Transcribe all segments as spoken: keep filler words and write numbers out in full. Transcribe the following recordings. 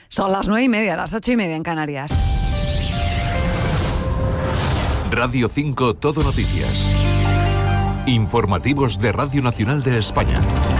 Son las nueve y media, las ocho y media en Canarias. Radio cinco Todo Noticias. Informativos de Radio Nacional de España.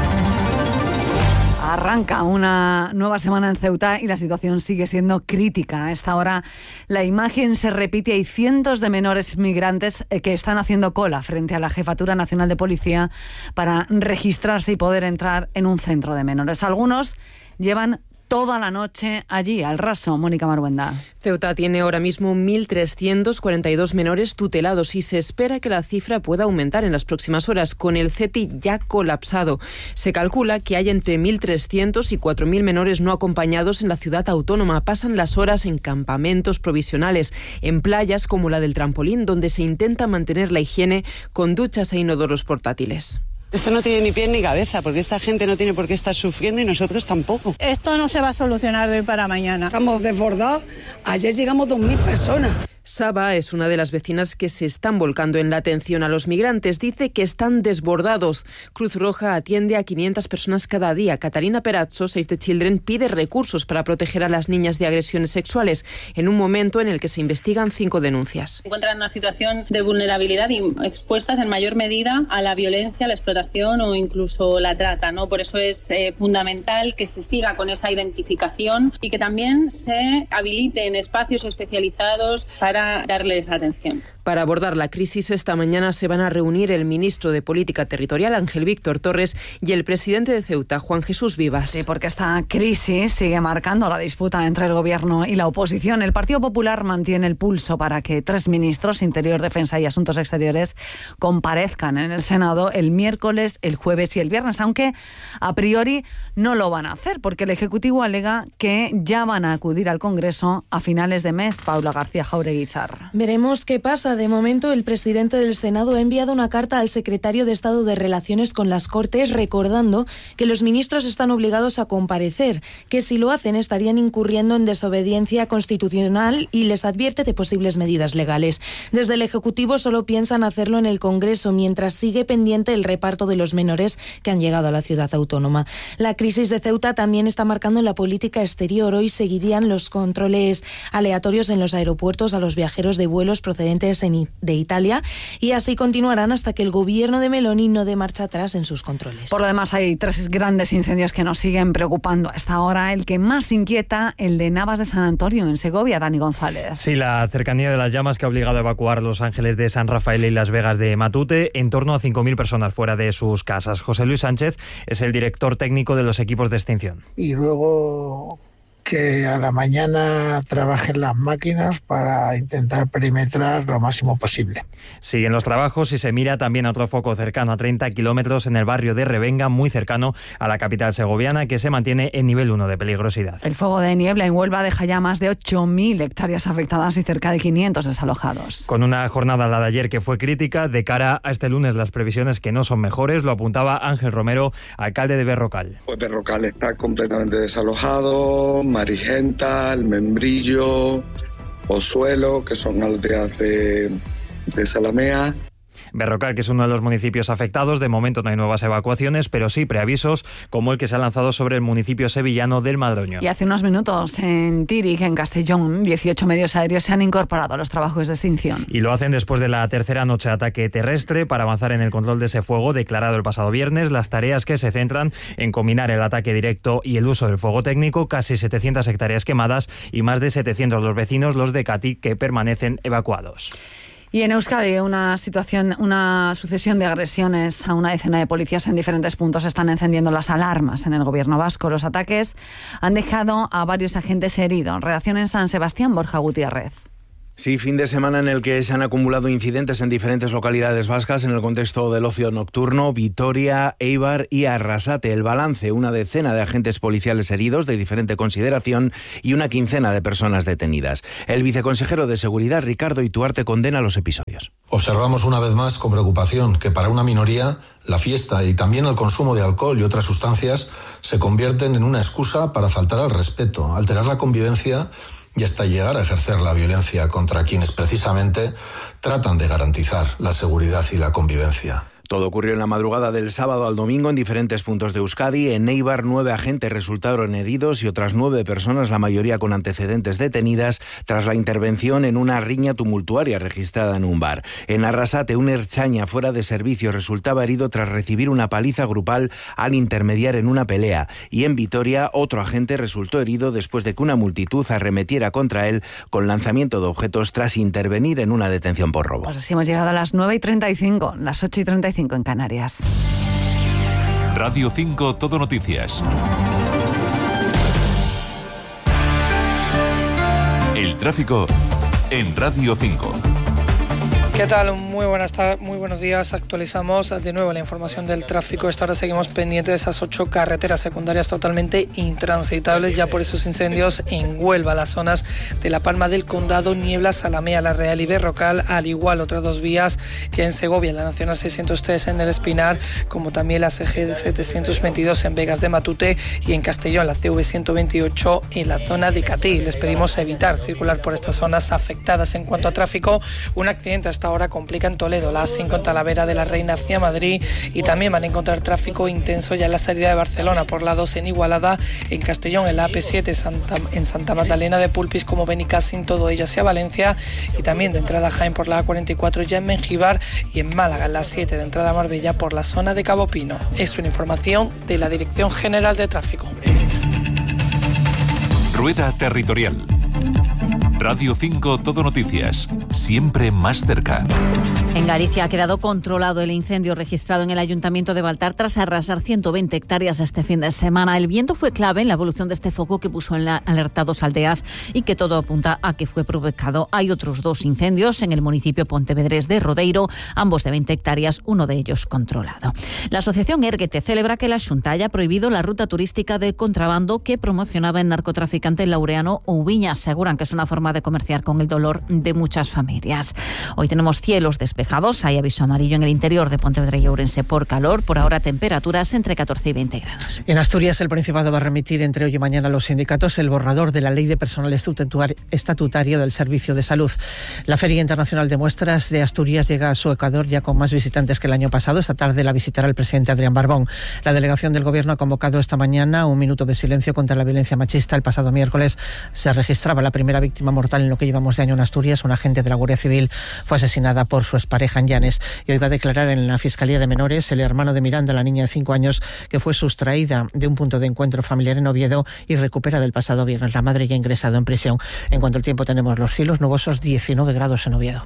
Arranca una nueva semana en Ceuta y la situación sigue siendo crítica. A esta hora la imagen se repite. Hay cientos de menores migrantes que están haciendo cola frente a la Jefatura Nacional de Policía para registrarse y poder entrar en un centro de menores. Algunos llevan toda la noche allí, al raso. Mónica Maruenda. Ceuta tiene ahora mismo mil trescientos cuarenta y dos menores tutelados y se espera que la cifra pueda aumentar en las próximas horas, con el C E T I ya colapsado. Se calcula que hay entre mil trescientos y cuatro mil menores no acompañados en la ciudad autónoma. Pasan las horas en campamentos provisionales, en playas como la del Trampolín, donde se intenta mantener la higiene con duchas e inodoros portátiles. Esto no tiene ni pie ni cabeza, porque esta gente no tiene por qué estar sufriendo y nosotros tampoco. Esto no se va a solucionar de hoy para mañana. Estamos desbordados. Ayer llegamos dos mil personas. Saba es una de las vecinas que se están volcando en la atención a los migrantes. Dice que están desbordados. Cruz Roja atiende a quinientas personas cada día. Catarina Perazzo, Save the Children, pide recursos para proteger a las niñas de agresiones sexuales en un momento en el que se investigan cinco denuncias. Se encuentran en una situación de vulnerabilidad y expuestas en mayor medida a la violencia, la explotación o incluso la trata, ¿no? Por eso es eh, fundamental que se siga con esa identificación y que también se habiliten espacios especializados para para darles atención. Para abordar la crisis, esta mañana se van a reunir el ministro de Política Territorial, Ángel Víctor Torres, y el presidente de Ceuta, Juan Jesús Vivas. Sí, porque esta crisis sigue marcando la disputa entre el gobierno y la oposición. El Partido Popular mantiene el pulso para que tres ministros, Interior, Defensa y Asuntos Exteriores, comparezcan en el Senado el miércoles, el jueves y el viernes, aunque a priori no lo van a hacer, porque el Ejecutivo alega que ya van a acudir al Congreso a finales de mes. Paula García Jaureguizar. Veremos qué pasa. De momento, el presidente del Senado ha enviado una carta al secretario de Estado de Relaciones con las Cortes recordando que los ministros están obligados a comparecer, que si lo hacen estarían incurriendo en desobediencia constitucional y les advierte de posibles medidas legales. Desde el Ejecutivo solo piensan hacerlo en el Congreso, mientras sigue pendiente el reparto de los menores que han llegado a la ciudad autónoma. La crisis de Ceuta también está marcando la política exterior. Hoy seguirían los controles aleatorios en los aeropuertos a los viajeros de vuelos procedentes de Italia y así continuarán hasta que el gobierno de Meloni no dé marcha atrás en sus controles. Por lo demás, hay tres grandes incendios que nos siguen preocupando a esta hora. El que más inquieta, el de Navas de San Antonio, en Segovia. Dani González. Sí, la cercanía de las llamas que ha obligado a evacuar Los Ángeles de San Rafael y Las Vegas de Matute, en torno a cinco mil personas fuera de sus casas. José Luis Sánchez es el director técnico de los equipos de extinción. Y luego que a la mañana trabajen las máquinas para intentar perimetrar lo máximo posible. Siguen los trabajos y se mira también a otro foco cercano a treinta kilómetros en el barrio de Revenga, muy cercano a la capital segoviana, que se mantiene en nivel uno de peligrosidad. El fuego de niebla en Huelva deja ya más de ocho mil hectáreas afectadas y cerca de quinientos desalojados. Con una jornada, la de ayer, que fue crítica, de cara a este lunes las previsiones que no son mejores, lo apuntaba Ángel Romero, alcalde de Berrocal. Pues Berrocal está completamente desalojado, Marigenta, El Membrillo, Pozuelo, que son aldeas de, de Salamea. Berrocal, que es uno de los municipios afectados, de momento no hay nuevas evacuaciones, pero sí preavisos como el que se ha lanzado sobre el municipio sevillano del Madroño. Y hace unos minutos en Tírig, en Castellón, dieciocho medios aéreos se han incorporado a los trabajos de extinción. Y lo hacen después de la tercera noche de ataque terrestre para avanzar en el control de ese fuego declarado el pasado viernes. Las tareas que se centran en combinar el ataque directo y el uso del fuego técnico, casi setecientas hectáreas quemadas y más de setecientos los vecinos, los de Catí, que permanecen evacuados. Y en Euskadi, una situación, una sucesión de agresiones a una decena de policías en diferentes puntos están encendiendo las alarmas en el gobierno vasco. Los ataques han dejado a varios agentes heridos. Redacción en San Sebastián, Borja Gutiérrez. Sí, fin de semana en el que se han acumulado incidentes en diferentes localidades vascas en el contexto del ocio nocturno, Vitoria, Eibar y Arrasate. El balance, una decena de agentes policiales heridos de diferente consideración y una quincena de personas detenidas. El viceconsejero de Seguridad, Ricardo Ituarte, condena los episodios. Observamos una vez más con preocupación que para una minoría la fiesta y también el consumo de alcohol y otras sustancias se convierten en una excusa para faltar al respeto, alterar la convivencia y hasta llegar a ejercer la violencia contra quienes precisamente tratan de garantizar la seguridad y la convivencia. Todo ocurrió en la madrugada del sábado al domingo en diferentes puntos de Euskadi. En Eibar, nueve agentes resultaron heridos y otras nueve personas, la mayoría con antecedentes, detenidas tras la intervención en una riña tumultuaria registrada en un bar. En Arrasate, un ertzaina fuera de servicio resultaba herido tras recibir una paliza grupal al intermediar en una pelea. Y en Vitoria, otro agente resultó herido después de que una multitud arremetiera contra él con lanzamiento de objetos tras intervenir en una detención por robo. Pues así hemos llegado a las nueve y treinta y cinco, las ocho y treinta y cinco en Canarias. Radio cinco Todo Noticias. El tráfico en Radio cinco. ¿Qué tal? Muy buenas tardes, muy buenos días. Actualizamos de nuevo la información del tráfico. Esta hora seguimos pendientes de esas ocho carreteras secundarias totalmente intransitables ya por esos incendios en Huelva, las zonas de La Palma del Condado, Niebla, Salamea, La Real y Berrocal, al igual otras dos vías ya en Segovia, la Nacional seiscientos tres en El Espinar, como también la C G setecientos veintidós en Vegas de Matute y en Castellón, la C V ciento veintiocho en la zona de Catí. Les pedimos evitar circular por estas zonas afectadas. En cuanto a tráfico, un accidente hasta ahora complica en Toledo, la A cinco en Talavera de la Reina hacia Madrid, y también van a encontrar tráfico intenso ya en la salida de Barcelona por la dos en Igualada, en Castellón en la A P siete Santa, en Santa Magdalena de Pulpis como Benicàssim, todo ello hacia Valencia, y también de entrada a Jaén por la A cuarenta y cuatro ya en Mengíbar, y en Málaga en la siete de entrada a Marbella por la zona de Cabo Pino. Es una información de la Dirección General de Tráfico. Rueda Territorial. Radio cinco Todo Noticias, siempre más cerca. En Galicia ha quedado controlado el incendio registrado en el Ayuntamiento de Baltar tras arrasar ciento veinte hectáreas este fin de semana. El viento fue clave en la evolución de este foco que puso en la alerta a dos aldeas y que todo apunta a que fue provocado. Hay otros dos incendios en el municipio pontevedrés de Rodeiro, ambos de veinte hectáreas, uno de ellos controlado. La asociación Erguete celebra que la Xunta haya prohibido la ruta turística de contrabando que promocionaba el narcotraficante laureano Oubiña. Aseguran que es una forma de comerciar con el dolor de muchas familias. Hoy tenemos cielos despejados, hay aviso amarillo en el interior de Pontevedra y Ourense por calor, por ahora temperaturas entre catorce y veinte grados. En Asturias el Principado va a remitir entre hoy y mañana a los sindicatos el borrador de la Ley de Personal Estatutario del Servicio de Salud. La Feria Internacional de Muestras de Asturias llega a su Ecuador ya con más visitantes que el año pasado. Esta tarde la visitará el presidente Adrián Barbón. La delegación del Gobierno ha convocado esta mañana un minuto de silencio contra la violencia machista. El pasado miércoles se registraba la primera víctima mortal en lo que llevamos de año en Asturias. Una agente de la Guardia Civil fue asesinada por su expareja en Llanes, y hoy va a declarar en la Fiscalía de Menores el hermano de Miranda, la niña de cinco años que fue sustraída de un punto de encuentro familiar en Oviedo y recupera del pasado viernes. La madre ya ha ingresado en prisión. En cuanto al tiempo, tenemos los cielos nubosos, diecinueve grados en Oviedo.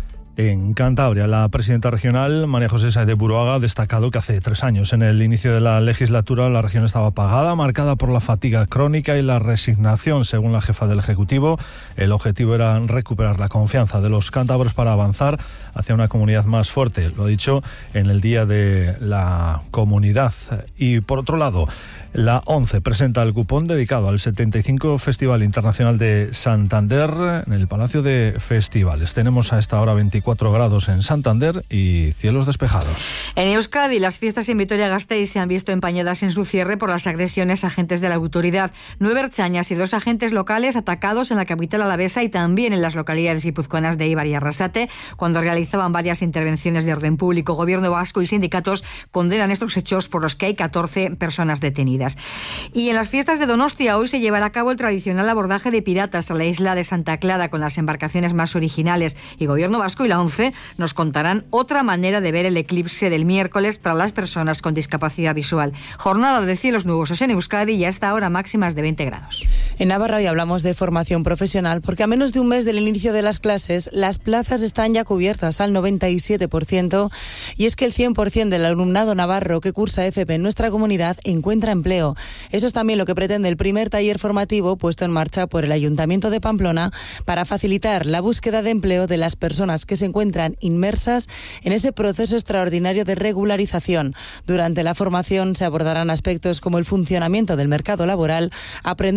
En Cantabria, la presidenta regional, María José Sáez de Buruaga, ha destacado que hace tres años, en el inicio de la legislatura, la región estaba apagada, marcada por la fatiga crónica y la resignación. Según la jefa del Ejecutivo, el objetivo era recuperar la confianza de los cántabros para avanzar hacia una comunidad más fuerte. Lo ha dicho en el Día de la Comunidad. Y por otro lado, la ONCE presenta el cupón dedicado al setenta y cinco Festival Internacional de Santander en el Palacio de Festivales. Tenemos a esta hora veinticuatro grados en Santander y cielos despejados. En Euskadi, las fiestas en Vitoria-Gasteiz se han visto empañadas en su cierre por las agresiones a agentes de la autoridad. Nueve ertzainas y dos agentes locales atacados en la capital alavesa y también en las localidades guipuzcoanas de Eibar y Arrasate cuando realizaban varias intervenciones de orden público. Gobierno vasco y sindicatos condenan estos hechos por los que hay catorce personas detenidas. Y en las fiestas de Donostia hoy se llevará a cabo el tradicional abordaje de piratas a la isla de Santa Clara con las embarcaciones más originales, y Gobierno vasco y la ONCE nos contarán otra manera de ver el eclipse del miércoles para las personas con discapacidad visual. Jornada de cielos nubosos en Euskadi y a esta hora máximas de veinte grados. En Navarra hoy hablamos de formación profesional porque a menos de un mes del inicio de las clases las plazas están ya cubiertas al noventa y siete por ciento, y es que el cien por ciento del alumnado navarro que cursa F P en nuestra comunidad encuentra empleo. Eso es también lo que pretende el primer taller formativo puesto en marcha por el Ayuntamiento de Pamplona para facilitar la búsqueda de empleo de las personas que se encuentran inmersas en ese proceso extraordinario de regularización. Durante la formación se abordarán aspectos como el funcionamiento del mercado laboral, aprender a definir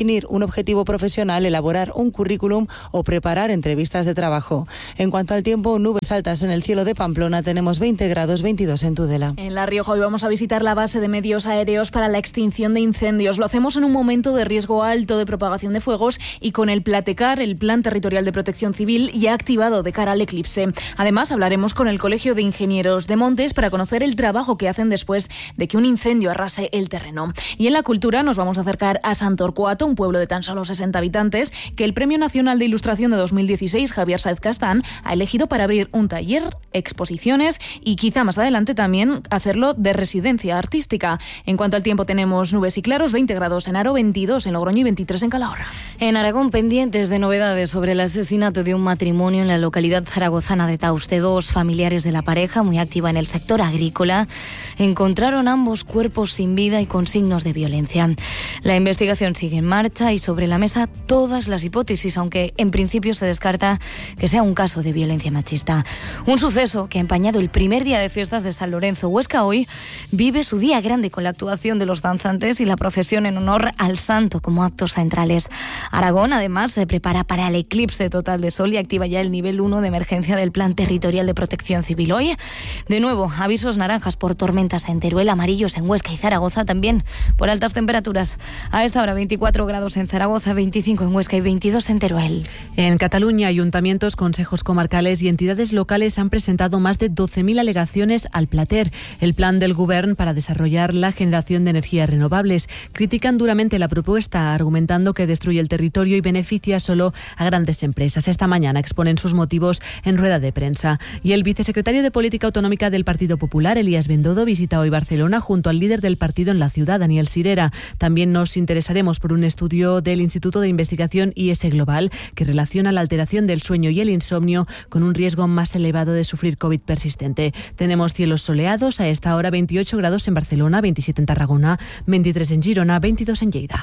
definir un objetivo profesional, elaborar un currículum o preparar entrevistas de trabajo. En cuanto al tiempo, nubes altas en el cielo de Pamplona, tenemos veinte grados, veintidós en Tudela. En La Rioja hoy vamos a visitar la base de medios aéreos para la extinción de incendios. Lo hacemos en un momento de riesgo alto de propagación de fuegos y con el Platecar, el Plan Territorial de Protección Civil, ya activado de cara al eclipse. Además, hablaremos con el Colegio de Ingenieros de Montes para conocer el trabajo que hacen después de que un incendio arrase el terreno. Y en la cultura nos vamos a acercar a Santorcuato, un pueblo de tan solo sesenta habitantes, que el Premio Nacional de Ilustración de dos mil dieciséis, Javier Sáez Castán, ha elegido para abrir un taller, exposiciones y quizá más adelante también hacerlo de residencia artística. En cuanto al tiempo, tenemos nubes y claros, veinte grados en Aro, veintidós en Logroño y veintitrés en Calahorra. En Aragón, pendientes de novedades sobre el asesinato de un matrimonio en la localidad zaragozana de Tauste. Dos familiares de la pareja, muy activa en el sector agrícola, encontraron ambos cuerpos sin vida y con signos de violencia. La investigación sigue en marcha y sobre la mesa todas las hipótesis, aunque en principio se descarta que sea un caso de violencia machista. Un suceso que ha empañado el primer día de fiestas de San Lorenzo. Huesca hoy vive su día grande con la actuación de los danzantes y la procesión en honor al santo como actos centrales. Aragón además se prepara para el eclipse total de sol y activa ya el nivel uno de emergencia del Plan Territorial de Protección Civil. Hoy, de nuevo, avisos naranjas por tormentas en Teruel, amarillos en Huesca y Zaragoza, también por altas temperaturas. A esta hora veinticuatro grados en Zaragoza, veinticinco en Huesca y veintidós en Teruel. En Cataluña, ayuntamientos, consejos comarcales y entidades locales han presentado más de doce mil alegaciones al Plater, el plan del Govern para desarrollar la generación de energías renovables. Critican duramente la propuesta, argumentando que destruye el territorio y beneficia solo a grandes empresas. Esta mañana exponen sus motivos en rueda de prensa. Y el vicesecretario de Política Autonómica del Partido Popular, Elías Bendodo, visita hoy Barcelona junto al líder del partido en la ciudad, Daniel Sirera. También nos interesaremos por un estudio del Instituto de Investigación I S Global que relaciona la alteración del sueño y el insomnio con un riesgo más elevado de sufrir COVID persistente. Tenemos cielos soleados, a esta hora veintiocho grados en Barcelona, veintisiete en Tarragona, veintitrés en Girona, veintidós en Lleida.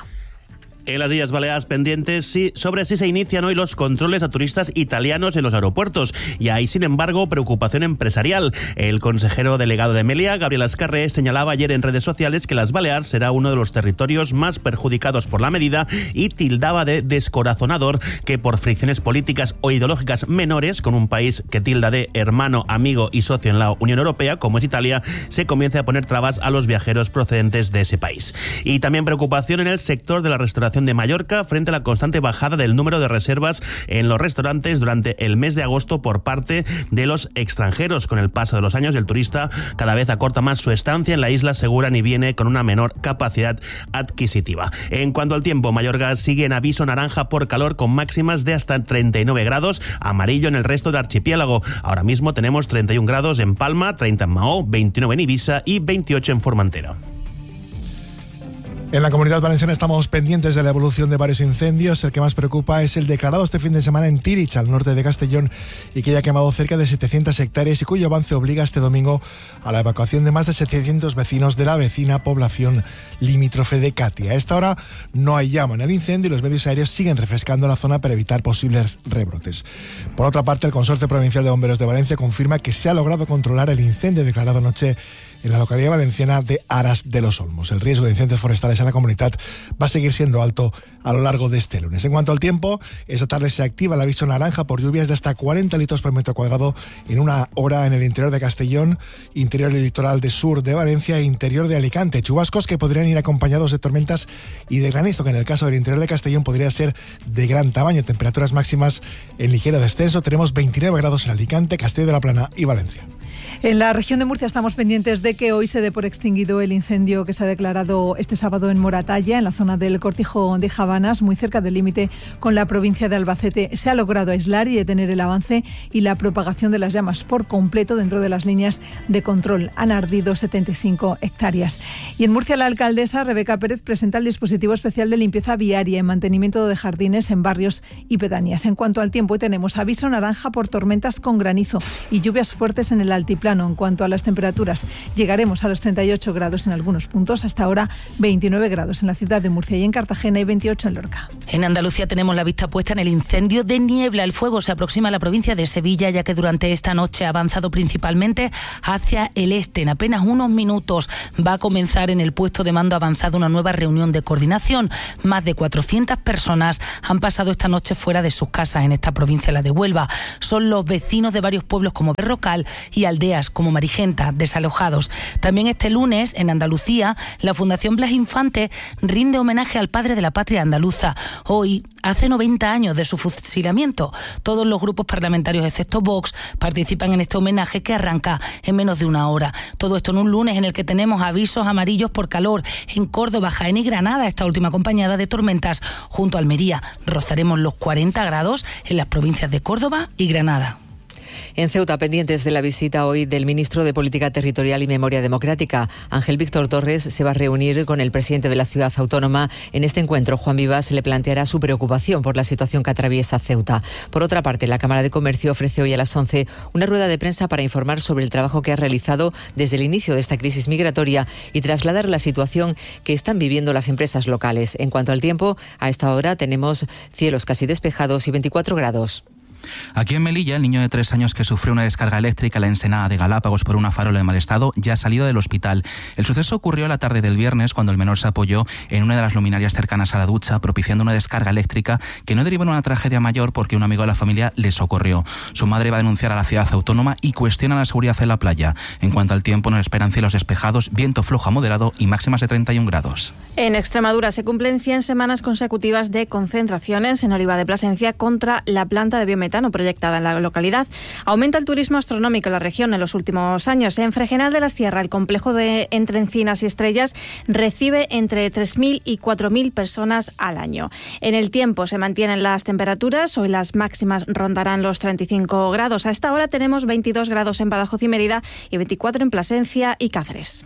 En las Islas Baleares pendientes sí, sobre si se inician hoy los controles a turistas italianos en los aeropuertos. Y hay, sin embargo, preocupación empresarial. El consejero delegado de Meliá, Gabriel Ascarré, señalaba ayer en redes sociales que las Baleares será uno de los territorios más perjudicados por la medida y tildaba de descorazonador que por fricciones políticas o ideológicas menores con un país que tilda de hermano, amigo y socio en la Unión Europea, como es Italia, se comience a poner trabas a los viajeros procedentes de ese país. Y también preocupación en el sector de la restauración de Mallorca frente a la constante bajada del número de reservas en los restaurantes durante el mes de agosto por parte de los extranjeros. Con el paso de los años, el turista cada vez acorta más su estancia en la isla, aseguran, y viene con una menor capacidad adquisitiva. En cuanto al tiempo, Mallorca sigue en aviso naranja por calor con máximas de hasta treinta y nueve grados, amarillo en el resto del archipiélago. Ahora mismo tenemos treinta y un grados en Palma, treinta en Mahó, veintinueve en Ibiza y veintiocho en Formentera. En la Comunidad Valenciana estamos pendientes de la evolución de varios incendios. El que más preocupa es el declarado este fin de semana en Tirich, al norte de Castellón, y que ya ha quemado cerca de setecientas hectáreas y cuyo avance obliga este domingo a la evacuación de más de setecientos vecinos de la vecina población limítrofe de Catia. A esta hora no hay llama en el incendio y los medios aéreos siguen refrescando la zona para evitar posibles rebrotes. Por otra parte, el Consorcio Provincial de Bomberos de Valencia confirma que se ha logrado controlar el incendio declarado anoche en la localidad valenciana de Aras de los Olmos. El riesgo de incendios forestales en la comunidad va a seguir siendo alto a lo largo de este lunes. En cuanto al tiempo, esta tarde se activa el aviso naranja por lluvias de hasta cuarenta litros por metro cuadrado en una hora en el interior de Castellón, interior y litoral de sur de Valencia e interior de Alicante. Chubascos que podrían ir acompañados de tormentas y de granizo, que en el caso del interior de Castellón podría ser de gran tamaño. Temperaturas máximas en ligero descenso. Tenemos veintinueve grados en Alicante, Castilla de la Plana y Valencia. En la región de Murcia estamos pendientes de que hoy se dé por extinguido el incendio que se ha declarado este sábado en Moratalla, en la zona del Cortijo de Javanas, muy cerca del límite con la provincia de Albacete. Se ha logrado aislar y detener el avance y la propagación de las llamas por completo dentro de las líneas de control. Han ardido setenta y cinco hectáreas. Y en Murcia, la alcaldesa Rebeca Pérez presenta el dispositivo especial de limpieza viaria y mantenimiento de jardines en barrios y pedanías. En cuanto al tiempo, hoy tenemos aviso naranja por tormentas con granizo y lluvias fuertes en el altiplano altiplano. En cuanto a las temperaturas, llegaremos a los treinta y ocho grados en algunos puntos, hasta ahora veintinueve grados en la ciudad de Murcia y en Cartagena y veintiocho en Lorca. En Andalucía tenemos la vista puesta en el incendio de Niebla. El fuego se aproxima a la provincia de Sevilla, ya que durante esta noche ha avanzado principalmente hacia el este. En apenas unos minutos va a comenzar en el puesto de mando avanzado una nueva reunión de coordinación. Más de cuatrocientas personas han pasado esta noche fuera de sus casas en esta provincia, la de Huelva. Son los vecinos de varios pueblos como Berrocal y aldeas como Marigenta, desalojados. También este lunes, en Andalucía, la Fundación Blas Infante rinde homenaje al padre de la patria andaluza. Hoy hace noventa años de su fusilamiento. Todos los grupos parlamentarios, excepto Vox, participan en este homenaje que arranca en menos de una hora. Todo esto en un lunes en el que tenemos avisos amarillos por calor en Córdoba, Jaén y Granada, esta última acompañada de tormentas. Junto a Almería rozaremos los cuarenta grados en las provincias de Córdoba y Granada. En Ceuta, pendientes de la visita hoy del ministro de Política Territorial y Memoria Democrática, Ángel Víctor Torres, se va a reunir con el presidente de la ciudad autónoma. En este encuentro, Juan Vivas le planteará su preocupación por la situación que atraviesa Ceuta. Por otra parte, la Cámara de Comercio ofrece hoy a las once una rueda de prensa para informar sobre el trabajo que ha realizado desde el inicio de esta crisis migratoria y trasladar la situación que están viviendo las empresas locales. En cuanto al tiempo, a esta hora tenemos cielos casi despejados y veinticuatro grados. Aquí en Melilla, el niño de tres años que sufrió una descarga eléctrica en la ensenada de Galápagos por una farola en mal estado ya ha salido del hospital. El suceso ocurrió la tarde del viernes cuando el menor se apoyó en una de las luminarias cercanas a la ducha, propiciando una descarga eléctrica que no derivó en una tragedia mayor porque un amigo de la familia le socorrió. Su madre va a denunciar a la ciudad autónoma y cuestiona la seguridad en la playa. En cuanto al tiempo, nos esperan cielos despejados, viento flojo a moderado y máximas de treinta y un grados. En Extremadura se cumplen cien semanas consecutivas de concentraciones en Oliva de Plasencia contra la planta de biometano proyectada en la localidad. Aumenta el turismo astronómico en la región en los últimos años. En Fregenal de la Sierra, el complejo de Entre Encinas y Estrellas recibe entre tres mil y cuatro mil personas al año. En el tiempo se mantienen las temperaturas. Hoy las máximas rondarán los treinta y cinco grados. A esta hora tenemos veintidós grados en Badajoz y Mérida y veinticuatro en Plasencia y Cáceres.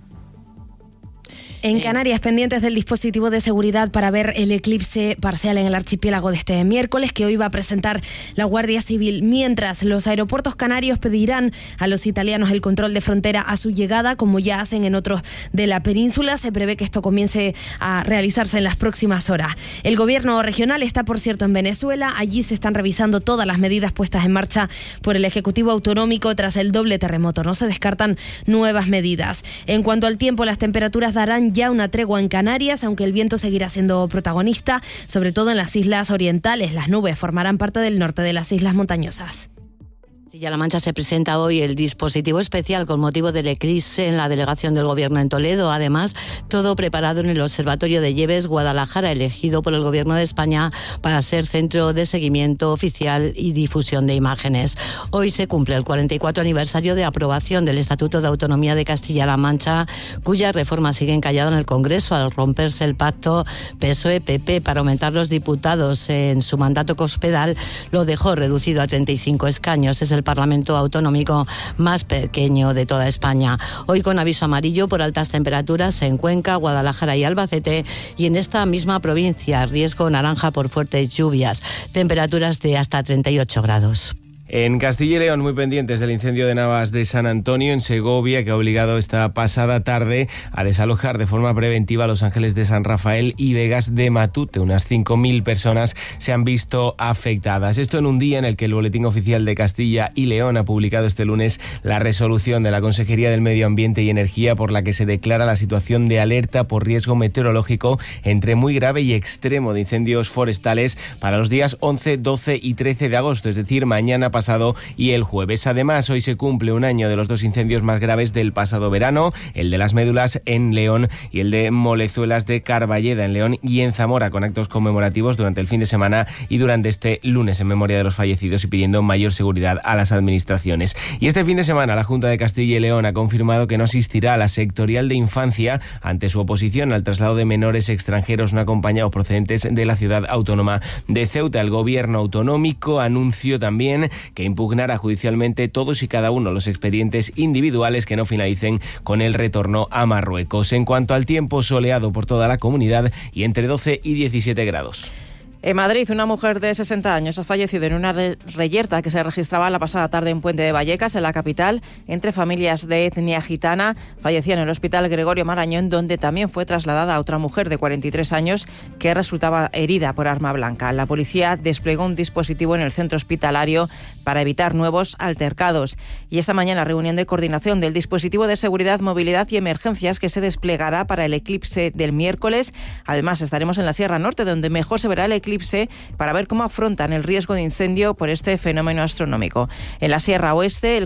En Canarias, pendientes del dispositivo de seguridad para ver el eclipse parcial en el archipiélago de este miércoles, que hoy va a presentar la Guardia Civil. Mientras, los aeropuertos canarios pedirán a los italianos el control de frontera a su llegada, como ya hacen en otros de la península. Se prevé que esto comience a realizarse en las próximas horas. El gobierno regional está, por cierto, en Venezuela. Allí se están revisando todas las medidas puestas en marcha por el Ejecutivo Autonómico tras el doble terremoto. No se descartan nuevas medidas. En cuanto al tiempo, las temperaturas darán ya una tregua en Canarias, aunque el viento seguirá siendo protagonista, sobre todo en las islas orientales. Las nubes formarán parte del norte de las islas montañosas. Castilla-La Mancha se presenta hoy el dispositivo especial con motivo del eclipse en la delegación del Gobierno en Toledo. Además, todo preparado en el Observatorio de Lleves Guadalajara, elegido por el Gobierno de España para ser centro de seguimiento oficial y difusión de imágenes. Hoy se cumple el cuarenta y cuatro aniversario de aprobación del Estatuto de Autonomía de Castilla-La Mancha, cuya reforma sigue encallada en el Congreso al romperse el pacto P S O E-P P para aumentar los diputados en su mandato cospedal. Lo dejó reducido a treinta y cinco escaños. Es el Parlamento autonómico más pequeño de toda España. Hoy con aviso amarillo por altas temperaturas en Cuenca, Guadalajara y Albacete, y en esta misma provincia riesgo naranja por fuertes lluvias, temperaturas de hasta treinta y ocho grados. En Castilla y León, muy pendientes del incendio de Navas de San Antonio, en Segovia, que ha obligado esta pasada tarde a desalojar de forma preventiva a Los Ángeles de San Rafael y Vegas de Matute. Unas cinco mil personas se han visto afectadas. Esto en un día en el que el Boletín Oficial de Castilla y León ha publicado este lunes la resolución de la Consejería del Medio Ambiente y Energía por la que se declara la situación de alerta por riesgo meteorológico entre muy grave y extremo de incendios forestales para los días once, doce y trece de agosto, es decir, mañana pasado pasado y el jueves. Además, hoy se cumple un año de los dos incendios más graves del pasado verano, el de Las Médulas en León y el de Molezuelas de Carballeda en León y en Zamora, con actos conmemorativos durante el fin de semana y durante este lunes en memoria de los fallecidos y pidiendo mayor seguridad a las administraciones. Y este fin de semana la Junta de Castilla y León ha confirmado que no asistirá a la sectorial de infancia ante su oposición al traslado de menores extranjeros no acompañados procedentes de la ciudad autónoma de Ceuta. El gobierno autonómico anunció también que impugnará judicialmente todos y cada uno los expedientes individuales que no finalicen con el retorno a Marruecos. En cuanto al tiempo, soleado por toda la comunidad y entre doce y diecisiete grados. En Madrid, una mujer de sesenta años ha fallecido en una re reyerta que se registraba la pasada tarde en Puente de Vallecas, en la capital, entre familias de etnia gitana. Fallecía en el Hospital Gregorio Marañón, donde también fue trasladada a otra mujer de cuarenta y tres años que resultaba herida por arma blanca. La policía desplegó un dispositivo en el centro hospitalario para evitar nuevos altercados. Y esta mañana, reunión de coordinación del dispositivo de seguridad, movilidad y emergencias que se desplegará para el eclipse del miércoles. Además, estaremos en la Sierra Norte, donde mejor se verá el eclipse para ver cómo afrontan el riesgo de incendio por este fenómeno astronómico. En la Sierra Oeste, el